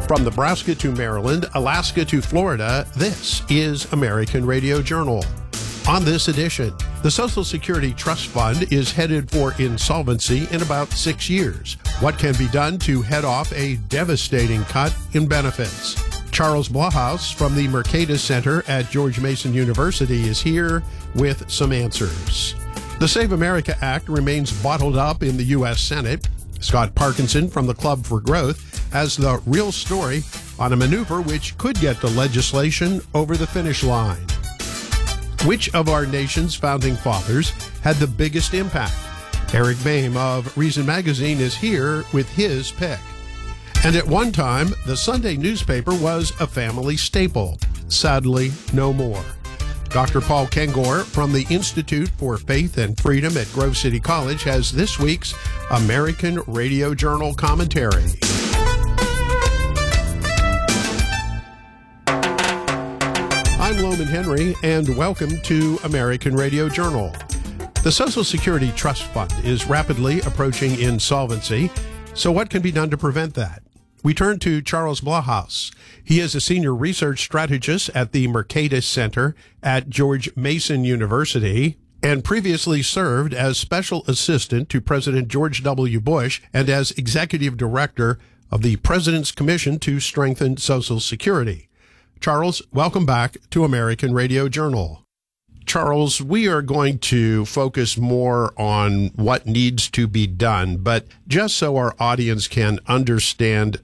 From Nebraska to Maryland, Alaska to Florida, this is American Radio Journal. On this edition, the Social Security Trust Fund is headed for insolvency in about 6 years. What can be done to head off a devastating cut in benefits? Charles Blahous from the Mercatus Center at George Mason University is here with some answers. The Save America Act remains bottled up in the U.S. Senate. Scott Parkinson from the Club for Growth has the real story on a maneuver which could get the legislation over the finish line. Which of our nation's founding fathers had the biggest impact? Eric Boehm of Reason Magazine is here with his pick. And at one time, the Sunday newspaper was a family staple. Sadly, no more. Dr. Paul Kengor from the Institute for Faith and Freedom at Grove City College has this week's American Radio Journal commentary. I'm Loman Henry, and welcome to American Radio Journal. The Social Security Trust Fund is rapidly approaching insolvency, so what can be done to prevent that? We turn to Charles Blahous. He is a senior research strategist at the Mercatus Center at George Mason University and previously served as special assistant to President George W. Bush and as executive director of the President's Commission to Strengthen Social Security. Charles, welcome back to American Radio Journal. Charles, we are going to focus more on what needs to be done, but just so our audience can understand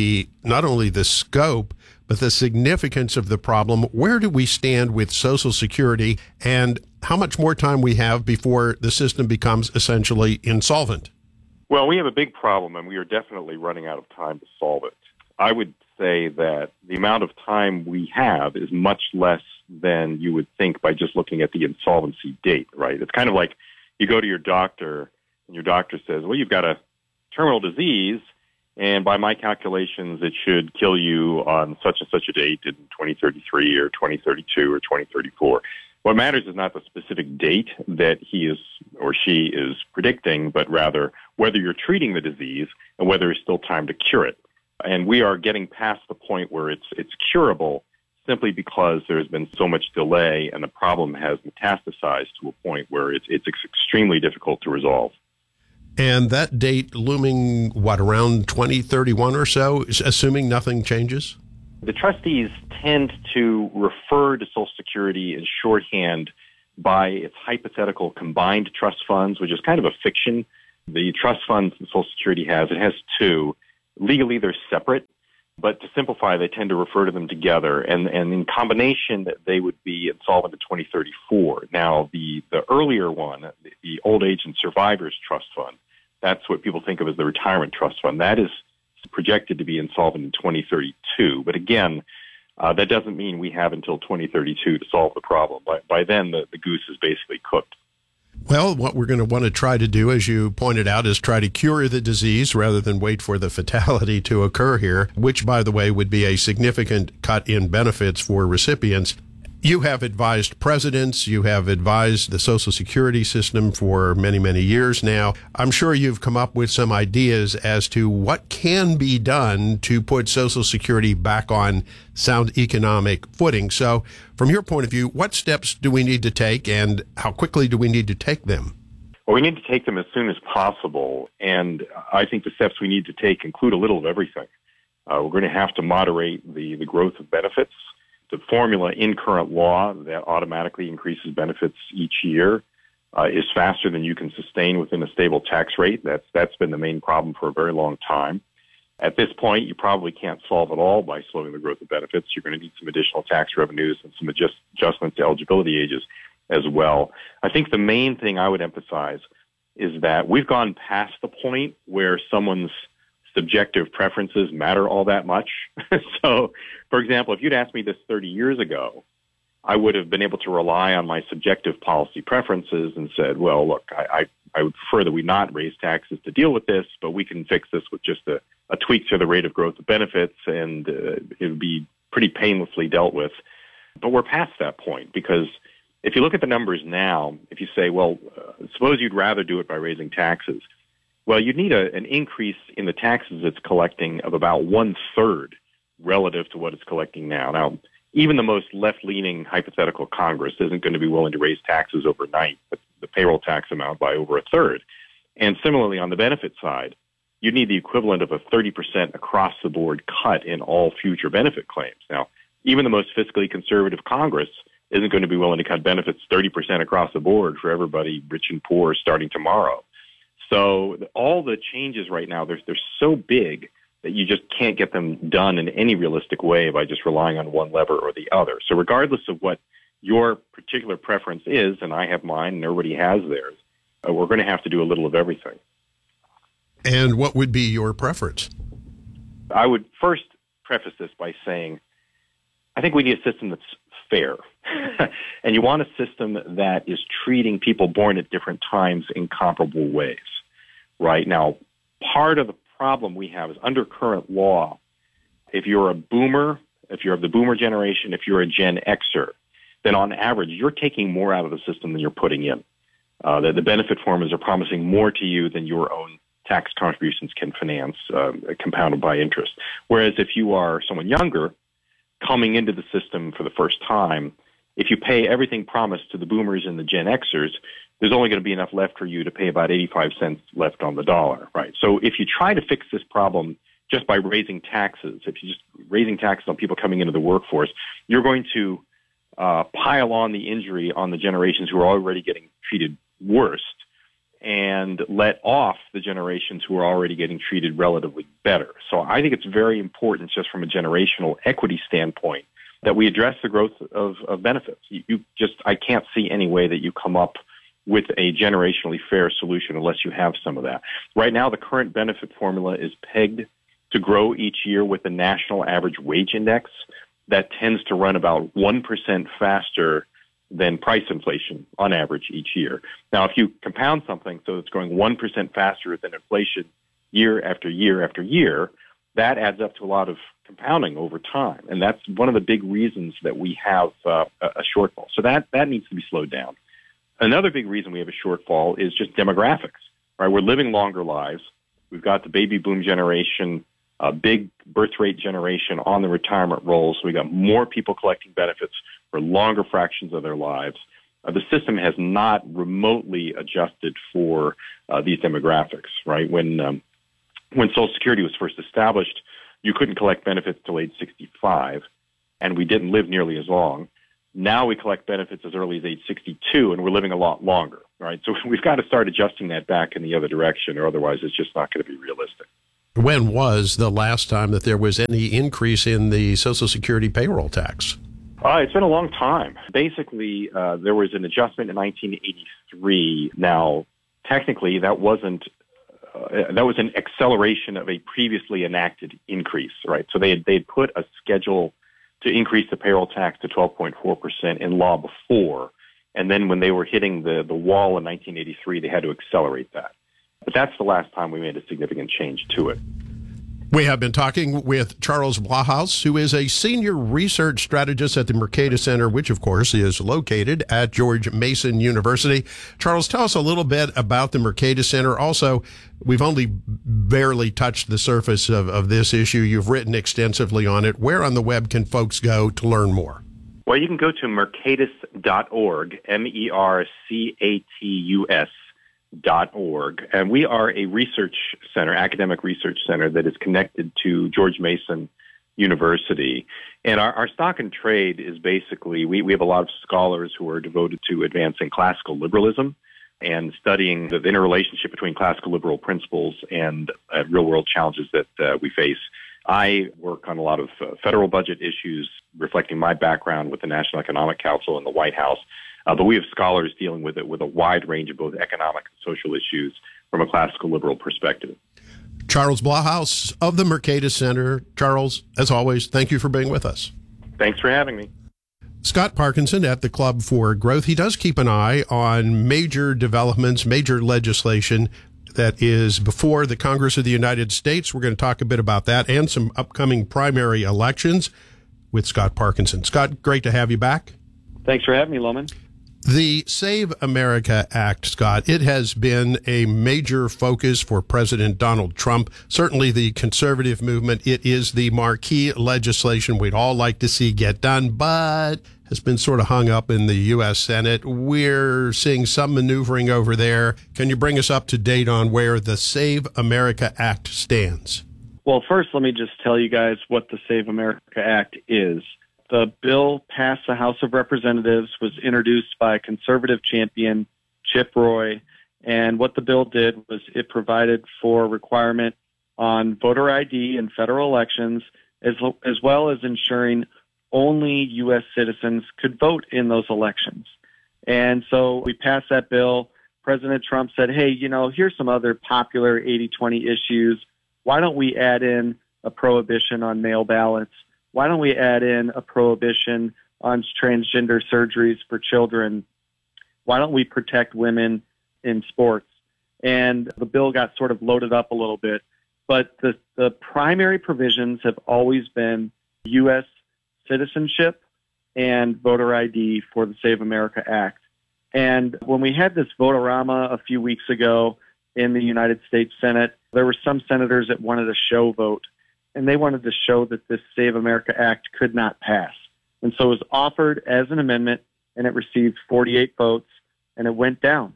not only the scope, but the significance of the problem, where do we stand with Social Security and how much more time we have before the system becomes essentially insolvent? Well, we have a big problem, and we are definitely running out of time to solve it. I would say that the amount of time we have is much less than you would think by just looking at the insolvency date, right? It's kind of like you go to your doctor, and your doctor says, well, you've got a terminal disease, and by my calculations, it should kill you on such and such a date in 2033 or 2032 or 2034. What matters is not the specific date that he is or she is predicting, but rather whether you're treating the disease and whether there's still time to cure it. And we are getting past the point where it's curable simply because there's been so much delay and the problem has metastasized to a point where it's extremely difficult to resolve. And that date looming, around 2031 or so, assuming nothing changes? The trustees tend to refer to Social Security in shorthand by its hypothetical combined trust funds, which is kind of a fiction. The trust funds that Social Security has, it has two. Legally, they're separate, but to simplify, they tend to refer to them together. And in combination, they would be insolvent in 2034. Now, the earlier one, the Old Age and Survivors Trust Fund, that's what people think of as the Retirement Trust Fund. That is projected to be insolvent in 2032. But again, that doesn't mean we have until 2032 to solve the problem. By then, the goose is basically cooked. Well, what we're going to want to try to do, as you pointed out, is try to cure the disease rather than wait for the fatality to occur here, which, by the way, would be a significant cut in benefits for recipients. You have advised presidents, you have advised the Social Security system for many, many years now. I'm sure you've come up with some ideas as to what can be done to put Social Security back on sound economic footing. So from your point of view, what steps do we need to take and how quickly do we need to take them? Well, we need to take them as soon as possible. And I think the steps we need to take include a little of everything. We're going to have to moderate the growth of benefits. The formula in current law that automatically increases benefits each year is faster than you can sustain within a stable tax rate. That's been the main problem for a very long time. At this point, you probably can't solve it all by slowing the growth of benefits. You're going to need some additional tax revenues and some adjustments to eligibility ages as well. I think the main thing I would emphasize is that we've gone past the point where someone's subjective preferences matter all that much. So, for example, if you'd asked me this 30 years ago, I would have been able to rely on my subjective policy preferences and said, well, look, I would prefer that we not raise taxes to deal with this, but we can fix this with just a tweak to the rate of growth of benefits, and it would be pretty painlessly dealt with. But we're past that point because if you look at the numbers now, if you say, well, suppose you'd rather do it by raising taxes, well, you'd need an increase in the taxes it's collecting of about 1/3 relative to what it's collecting now. Now, even the most left-leaning hypothetical Congress isn't going to be willing to raise taxes overnight, the payroll tax amount by over a third. And similarly, on the benefit side, you need the equivalent of a 30% across-the-board cut in all future benefit claims. Now, even the most fiscally conservative Congress isn't going to be willing to cut benefits 30% across the board for everybody, rich and poor, starting tomorrow. So all the changes right now, they're so big that you just can't get them done in any realistic way by just relying on one lever or the other. So regardless of what your particular preference is, and I have mine and everybody has theirs, we're going to have to do a little of everything. And what would be your preference? I would first preface this by saying I think we need a system that's fair. And you want a system that is treating people born at different times in comparable ways. Right now, part of the problem we have is under current law, if you're a boomer, if you're of the boomer generation, if you're a Gen Xer, then on average, you're taking more out of the system than you're putting in. The benefit formulas are promising more to you than your own tax contributions can finance, compounded by interest. Whereas if you are someone younger, coming into the system for the first time, if you pay everything promised to the boomers and the Gen Xers, there's only going to be enough left for you to pay about 85 cents left on the dollar, right? So if you try to fix this problem just by raising taxes, if you're just raising taxes on people coming into the workforce, you're going to pile on the injury on the generations who are already getting treated worst and let off the generations who are already getting treated relatively better. So I think it's very important just from a generational equity standpoint that we address the growth of benefits. I can't see any way that you come up with a generationally fair solution unless you have some of that. Right now, the current benefit formula is pegged to grow each year with the national average wage index that tends to run about 1% faster than price inflation on average each year. Now, if you compound something so it's growing 1% faster than inflation year after year after year, that adds up to a lot of compounding over time. And that's one of the big reasons that we have a shortfall. So that needs to be slowed down. Another big reason we have a shortfall is just demographics, right? We're living longer lives. We've got the baby boom generation, a big birth rate generation on the retirement rolls. So we got more people collecting benefits for longer fractions of their lives. The system has not remotely adjusted for these demographics, right? When Social Security was first established, you couldn't collect benefits till age 65, and we didn't live nearly as long. Now we collect benefits as early as age 62, and we're living a lot longer, right? So we've got to start adjusting that back in the other direction, or otherwise it's just not going to be realistic. When was the last time that there was any increase in the Social Security payroll tax? It's been a long time. Basically, there was an adjustment in 1983. Now, technically, that was an acceleration of a previously enacted increase, right? So they'd put a schedule to increase the payroll tax to 12.4% in law before, and then when they were hitting the wall in 1983, they had to accelerate that. But that's the last time we made a significant change to it. We have been talking with Charles Blahous, who is a senior research strategist at the Mercatus Center, which, of course, is located at George Mason University. Charles, tell us a little bit about the Mercatus Center. Also, we've only barely touched the surface of this issue. You've written extensively on it. Where on the web can folks go to learn more? Well, you can go to mercatus.org, mercatus.org, and we are a research center, academic research center that is connected to George Mason University. And our stock and trade is basically, we have a lot of scholars who are devoted to advancing classical liberalism and studying the interrelationship between classical liberal principles and real-world challenges that we face. I work on a lot of federal budget issues, reflecting my background with the National Economic Council and the White House. But we have scholars dealing with it with a wide range of both economic and social issues from a classical liberal perspective. Charles Blahous of the Mercatus Center. Charles, as always, thank you for being with us. Thanks for having me. Scott Parkinson at the Club for Growth. He does keep an eye on major developments, major legislation that is before the Congress of the United States. We're going to talk a bit about that and some upcoming primary elections with Scott Parkinson. Scott, great to have you back. Thanks for having me, Loman. The Save America Act, Scott, it has been a major focus for President Donald Trump. Certainly the conservative movement, it is the marquee legislation we'd all like to see get done, but has been sort of hung up in the U.S. Senate. We're seeing some maneuvering over there. Can you bring us up to date on where the Save America Act stands? Well, first, let me just tell you guys what the Save America Act is. The bill passed the House of Representatives, was introduced by conservative champion Chip Roy, and what the bill did was it provided for requirement on voter ID in federal elections, as well as ensuring only U.S. citizens could vote in those elections. And so we passed that bill. President Trump said, hey, here's some other popular 80-20 issues. Why don't we add in a prohibition on mail ballots? Why don't we add in a prohibition on transgender surgeries for children? Why don't we protect women in sports? And the bill got sort of loaded up a little bit. But the primary provisions have always been U.S. citizenship and voter ID for the Save America Act. And when we had this vote-a-rama a few weeks ago in the United States Senate, there were some senators that wanted a show vote. And they wanted to show that this Save America Act could not pass. And so it was offered as an amendment, and it received 48 votes, and it went down.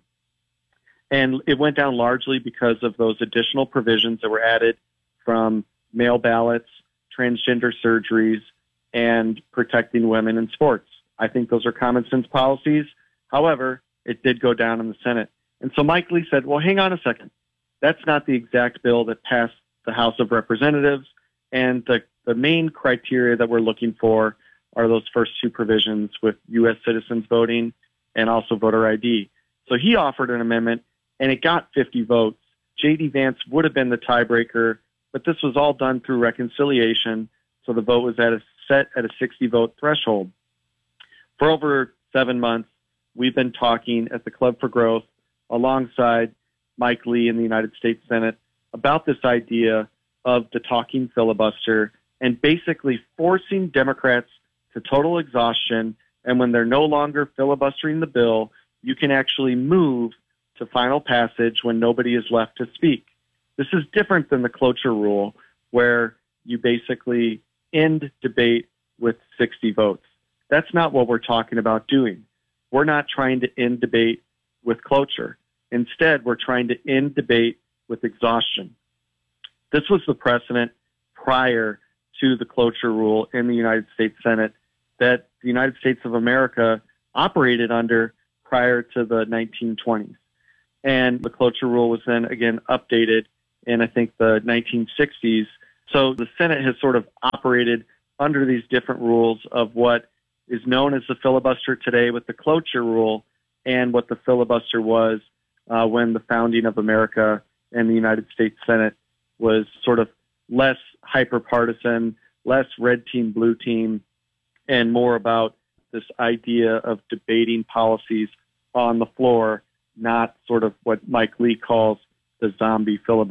And it went down largely because of those additional provisions that were added from mail ballots, transgender surgeries, and protecting women in sports. I think those are common sense policies. However, it did go down in the Senate. And so Mike Lee said, well, hang on a second. That's not the exact bill that passed the House of Representatives. And the main criteria that we're looking for are those first two provisions with U.S. citizens voting and also voter ID. So he offered an amendment, and it got 50 votes. J.D. Vance would have been the tiebreaker, but this was all done through reconciliation, so the vote was set at a 60-vote threshold. For over 7 months, we've been talking at the Club for Growth alongside Mike Lee in the United States Senate about this idea of the talking filibuster and basically forcing Democrats to total exhaustion. And when they're no longer filibustering the bill, you can actually move to final passage when nobody is left to speak. This is different than the cloture rule, where you basically end debate with 60 votes. That's not what we're talking about doing. We're not trying to end debate with cloture. Instead, we're trying to end debate with exhaustion. This was the precedent prior to the cloture rule in the United States Senate that the United States of America operated under prior to the 1920s. And the cloture rule was then again updated in, I think, the 1960s. So the Senate has sort of operated under these different rules of what is known as the filibuster today with the cloture rule and what the filibuster was when the founding of America and the United States Senate was sort of less hyper-partisan, less red team, blue team, and more about this idea of debating policies on the floor, not sort of what Mike Lee calls the zombie filibuster.